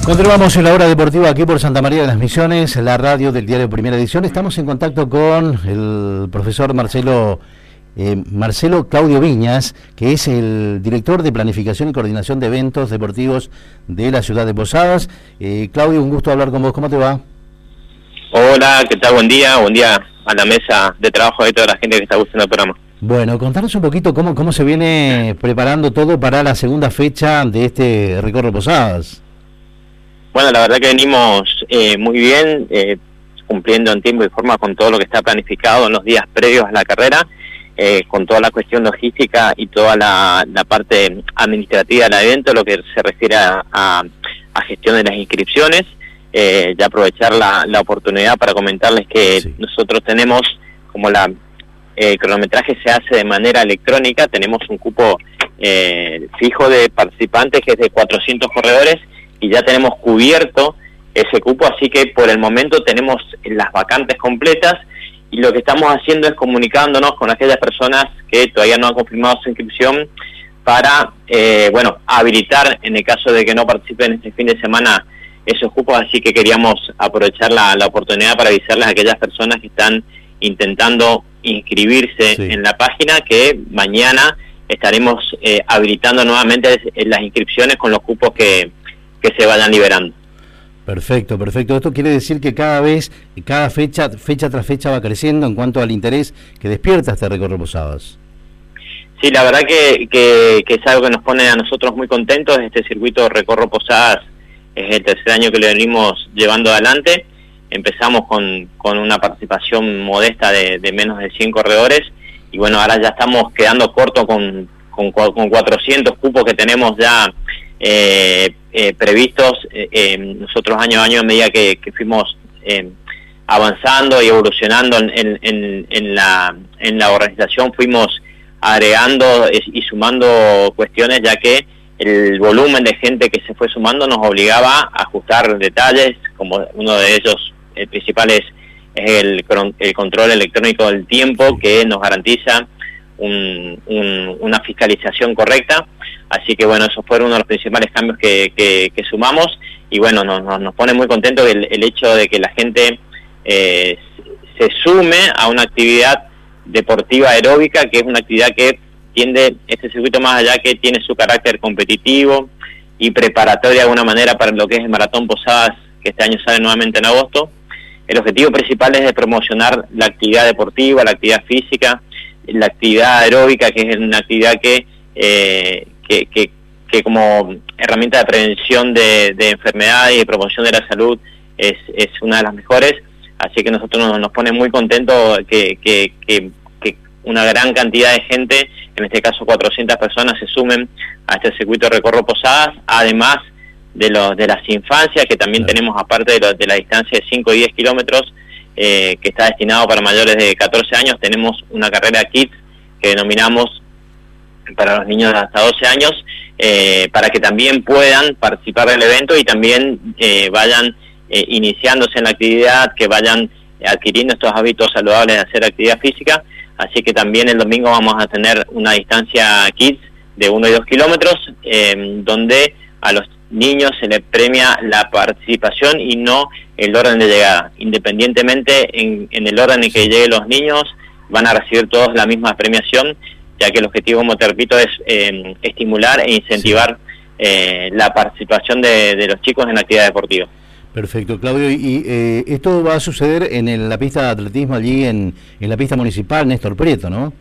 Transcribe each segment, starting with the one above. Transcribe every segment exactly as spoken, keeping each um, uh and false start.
Continuamos en la hora deportiva aquí por Santa María de las Misiones, la radio del diario Primera Edición. Estamos en contacto con el profesor Marcelo eh, Marcelo Claudio Viñas, que es el director de Planificación y Coordinación de Eventos Deportivos de la ciudad de Posadas. Eh, Claudio, un gusto hablar con vos. ¿Cómo te va? Hola, ¿qué tal? Buen día. Buen día a la mesa de trabajo de toda la gente que está gustando el programa. Bueno, contanos un poquito cómo, cómo se viene preparando todo para la segunda fecha de este Recorre Posadas. Bueno, la verdad que venimos eh, muy bien, eh, cumpliendo en tiempo y forma con todo lo que está planificado en los días previos a la carrera, eh, con toda la cuestión logística y toda la, la parte administrativa del evento, lo que se refiere a, a, a gestión de las inscripciones. Eh, ya aprovechar la, la oportunidad para comentarles que sí. Nosotros tenemos, como la eh, cronometraje se hace de manera electrónica, tenemos un cupo eh, fijo de participantes que es de cuatrocientos corredores, y ya tenemos cubierto ese cupo, así que por el momento tenemos las vacantes completas, y lo que estamos haciendo es comunicándonos con aquellas personas que todavía no han confirmado su inscripción para, eh, bueno, habilitar en el caso de que no participen este fin de semana esos cupos, así que queríamos aprovechar la, la oportunidad para avisarles a aquellas personas que están intentando inscribirse sí. en la página, que mañana estaremos eh, habilitando nuevamente las inscripciones con los cupos que que se vayan liberando. Perfecto, perfecto. Esto quiere decir que cada vez, cada fecha, fecha tras fecha va creciendo en cuanto al interés que despierta este Recorre Posadas. Sí, la verdad que, que, que es algo que nos pone a nosotros muy contentos. Este circuito Recorre Posadas es el tercer año que lo venimos llevando adelante. Empezamos con, con una participación modesta de, de menos de cien corredores, y bueno, ahora ya estamos quedando cortos con, con, con cuatrocientos cupos que tenemos ya Eh, eh, previstos. eh, eh, nosotros año a año, a medida que, que fuimos eh, avanzando y evolucionando en, en, en, en, la, en la organización, fuimos agregando y sumando cuestiones, ya que el volumen de gente que se fue sumando nos obligaba a ajustar detalles, como uno de ellos eh, principales es el, el control electrónico del tiempo, que nos garantiza un, un, una fiscalización correcta. Así que bueno, esos fueron uno de los principales cambios que, que, que sumamos, y bueno, nos, nos, nos pone muy contentos el, el hecho de que la gente eh, se sume a una actividad deportiva aeróbica, que es una actividad que tiende, este circuito más allá que tiene su carácter competitivo y preparatorio de alguna manera para lo que es el Maratón Posadas, que este año sale nuevamente en agosto. El objetivo principal es de promocionar la actividad deportiva, la actividad física, la actividad aeróbica, que es una actividad que eh, Que, que, que como herramienta de prevención de, de enfermedades y de promoción de la salud es, es una de las mejores, así que nosotros nos, nos pone muy contentos que, que, que, que una gran cantidad de gente, en este caso cuatrocientas personas, se sumen a este circuito Recorre Posadas, además de, los, de las infancias, que también claro. tenemos, aparte de, lo, de la distancia de cinco y diez kilómetros, eh, que está destinado para mayores de catorce años, tenemos una carrera Kids que denominamos para los niños de hasta doce años, eh, para que también puedan participar del evento y también eh, vayan eh, iniciándose en la actividad, que vayan adquiriendo estos hábitos saludables de hacer actividad física. Así que también el domingo vamos a tener una distancia Kids de uno y dos kilómetros, eh, donde a los niños se les premia la participación y no el orden de llegada. Independientemente en, en el orden en que lleguen los niños, van a recibir todos la misma premiación, ya que el objetivo, como te repito, es eh, estimular e incentivar sí. eh, la participación de, de los chicos en la actividad deportiva. Perfecto, Claudio. Y eh, esto va a suceder en el, la pista de atletismo allí en, en la pista municipal Néstor Prieto, ¿no?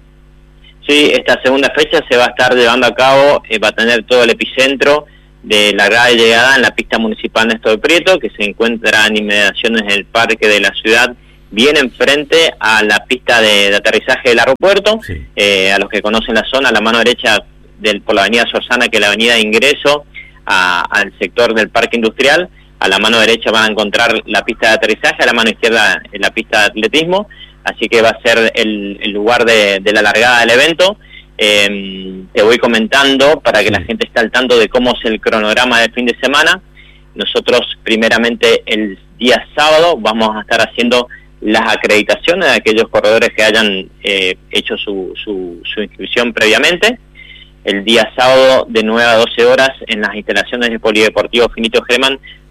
Sí, esta segunda fecha se va a estar llevando a cabo, eh, va a tener todo el epicentro de la grada de llegada en la pista municipal Néstor Prieto, que se encuentra en inmediaciones del parque de la ciudad, bien enfrente a la pista de, de aterrizaje del aeropuerto. Sí. Eh, a los que conocen la zona, a la mano derecha del, por la avenida Sorsana, que es la avenida de ingreso a, al sector del parque industrial, a la mano derecha van a encontrar la pista de aterrizaje, a la mano izquierda la pista de atletismo, así que va a ser el, el lugar de, de la largada del evento. Eh, te voy comentando para que sí. la gente esté al tanto de cómo es el cronograma del fin de semana. Nosotros primeramente el día sábado vamos a estar haciendo las acreditaciones de aquellos corredores que hayan eh, hecho su, su, su inscripción previamente. El día sábado de nueve a doce horas en las instalaciones del Polideportivo Finito Germán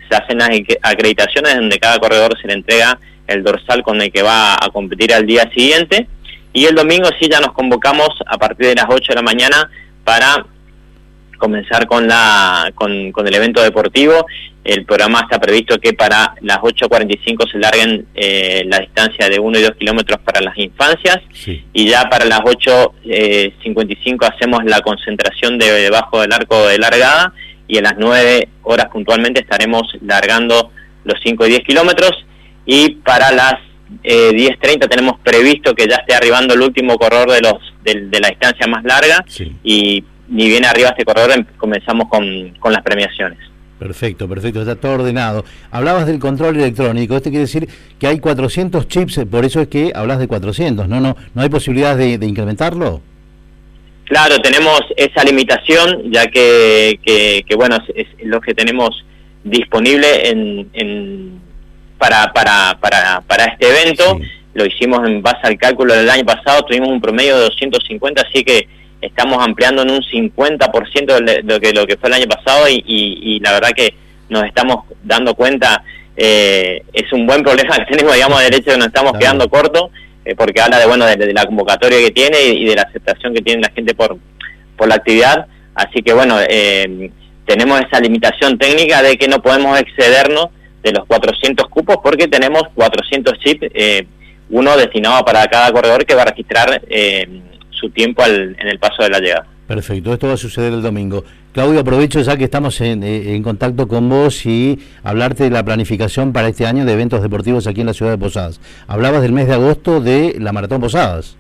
se hacen las acreditaciones donde cada corredor se le entrega el dorsal con el que va a competir al día siguiente, y el domingo sí ya nos convocamos a partir de las ocho de la mañana para comenzar con la con, con el evento deportivo. El programa está previsto que para las ocho cuarenta y cinco se larguen eh, la distancia de uno y dos kilómetros para las infancias, sí. Y ya para las ocho cincuenta y cinco hacemos la concentración de debajo del arco de largada, y a las nueve horas puntualmente estaremos largando los cinco y diez kilómetros, y para las eh, diez treinta tenemos previsto que ya esté arribando el último corredor de los de, de la distancia más larga, sí. Y ni bien arriba este corredor comenzamos con, con las premiaciones. Perfecto, perfecto, está todo ordenado. Hablabas del control electrónico, esto quiere decir que hay cuatrocientos chips, por eso es que hablas de cuatrocientos, ¿no? ¿No, no hay posibilidad de, de incrementarlo? Claro, tenemos esa limitación, ya que, que, que bueno, es, es lo que tenemos disponible en, en para, para, para, para este evento. Sí. Lo hicimos en base al cálculo del año pasado, tuvimos un promedio de doscientos cincuenta, así que estamos ampliando en un cincuenta por ciento de lo que, lo que fue el año pasado, y, y, y la verdad que nos estamos dando cuenta, eh, es un buen problema que tenemos, digamos, del hecho de que nos estamos claro. quedando cortos, eh, porque habla de bueno de, de la convocatoria que tiene y, y de la aceptación que tiene la gente por, por la actividad. Así que bueno, eh, tenemos esa limitación técnica de que no podemos excedernos de los cuatrocientos cupos, porque tenemos cuatrocientos chips, eh, uno destinado para cada corredor que va a registrar eh, su tiempo al, en el paso de la llegada. Perfecto, esto va a suceder el domingo. Claudio, aprovecho ya que estamos en, en contacto con vos y hablarte de la planificación para este año de eventos deportivos aquí en la ciudad de Posadas. Hablabas del mes de agosto de la Maratón Posadas.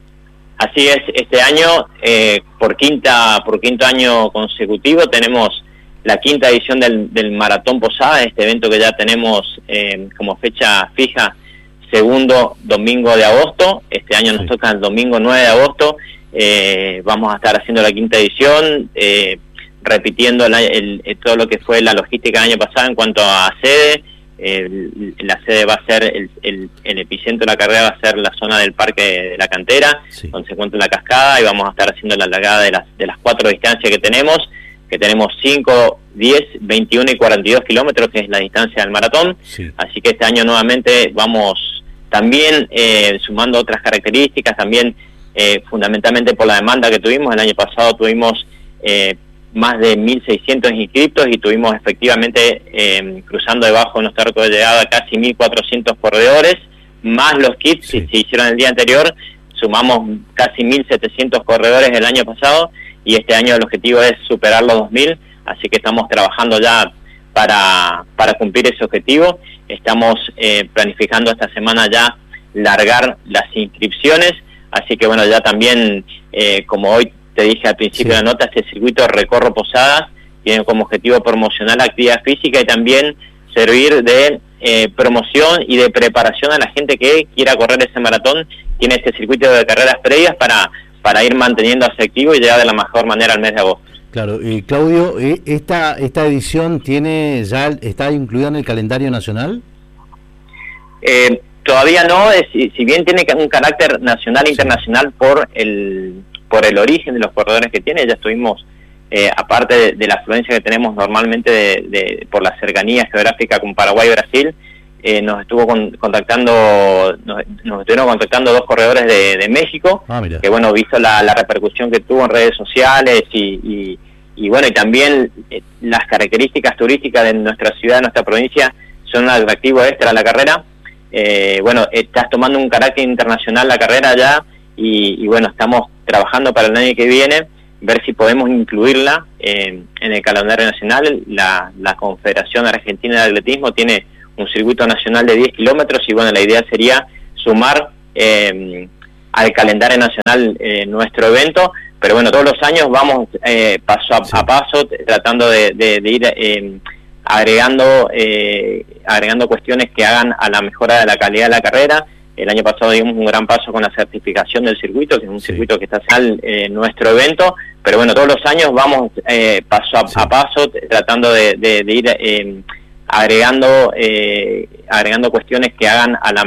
Así es, este año, eh, por quinta por quinto año consecutivo, tenemos la quinta edición del, del Maratón Posadas, este evento que ya tenemos eh, como fecha fija, segundo domingo de agosto. Este año sí. Nos toca el domingo nueve de agosto. Eh, vamos a estar haciendo la quinta edición, eh, repitiendo el, el, el, todo lo que fue la logística del año pasado en cuanto a sede. El, la sede va a ser, el, el, el epicentro de la carrera va a ser la zona del Parque de la Cantera, sí. Donde se encuentra la cascada, y vamos a estar haciendo la largada de las, de las cuatro distancias que tenemos, que tenemos cinco, diez, veintiuno y cuarenta y dos kilómetros, que es la distancia del maratón. Sí. Así que este año nuevamente vamos también eh, sumando otras características, también eh, fundamentalmente por la demanda que tuvimos. El año pasado tuvimos eh, más de mil seiscientos inscriptos y tuvimos efectivamente eh, cruzando debajo de nuestro arco de llegada casi mil cuatrocientos corredores, más los kits sí. que se hicieron el día anterior. Sumamos casi mil setecientos corredores el año pasado, y este año el objetivo es superar los dos mil, así que estamos trabajando ya para, para cumplir ese objetivo. Estamos eh, planificando esta semana ya largar las inscripciones, así que bueno, ya también, eh, como hoy te dije al principio sí. de la nota, este circuito Recorro Posadas tiene como objetivo promocionar la actividad física y también servir de eh, promoción y de preparación a la gente que quiera correr ese maratón. Tiene este circuito de carreras previas para, para ir manteniéndose activo y llegar de la mejor manera al mes de agosto. Claro, y Claudio, ¿esta esta edición tiene ya está incluida en el calendario nacional? Eh, todavía no, es, si bien tiene un carácter nacional e internacional por el por el origen de los corredores que tiene. Ya estuvimos, eh, aparte de, de la afluencia que tenemos normalmente de, de, por la cercanía geográfica con Paraguay y Brasil, eh, nos estuvo con, contactando nos, nos estuvieron contactando dos corredores de, de México, ah, que bueno, visto la, la repercusión que tuvo en redes sociales y, y, y bueno, y también eh, las características turísticas de nuestra ciudad, de nuestra provincia, son un atractivo extra a la carrera. Eh, bueno, estás tomando un carácter internacional la carrera ya, y, y bueno, estamos trabajando para el año que viene, ver si podemos incluirla eh, en el calendario nacional. La, la Confederación Argentina de Atletismo tiene un circuito nacional de diez kilómetros, y bueno, la idea sería sumar eh, al calendario nacional eh, nuestro evento, pero bueno, todos los años vamos eh, paso a, sí. a paso, tratando de, de, de ir eh, agregando eh, agregando cuestiones que hagan a la mejora de la calidad de la carrera. El año pasado dimos un gran paso con la certificación del circuito, que es un sí. circuito que está en eh, nuestro evento, pero bueno, todos los años vamos eh, paso a, sí. a paso, tratando de, de, de ir eh, agregando eh, agregando cuestiones que hagan a la